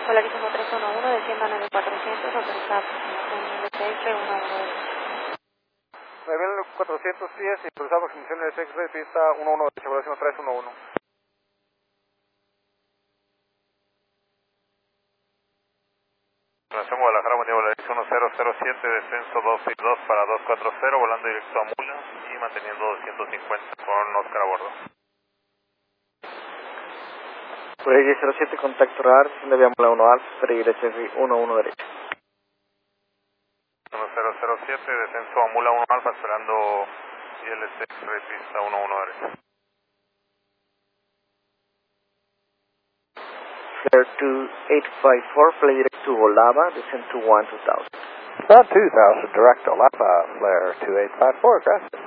Polarísimo 311, descienda a 9400, autorizada aproximación LTX 110. 9400 pies y autorizada aproximación LTX, pista 11 derecha, Polarísimo 311. Nación Guadalajara, buen día, Volaris 1007, descenso 262 para 240, volando directo a Mula y manteniendo 250 con Oscar a bordo. Volaris 07, contacto radar, desciende vía Mula 1 alfa, derecha 11 derecha. 1007, descenso a Mula 1 alfa, esperando ILT, pista 11 derecha. Flare 2854, fly direct to Olava, descend to 2000. 2000, direct to Olava, flare 2854, aggressive.